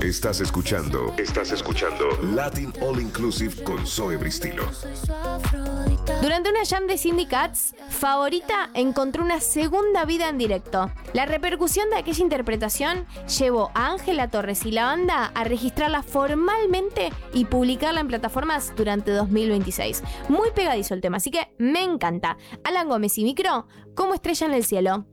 Estás escuchando Latin All Inclusive con Zoe Bristilo. Durante una jam de Cindy Katz, Favorita encontró una segunda vida en directo. La repercusión de aquella interpretación llevó a Ángela Torres y la banda a registrarla formalmente y publicarla en plataformas durante 2026. Muy pegadizo el tema, así que me encanta. Alan Gómez y Micro como estrella en el cielo.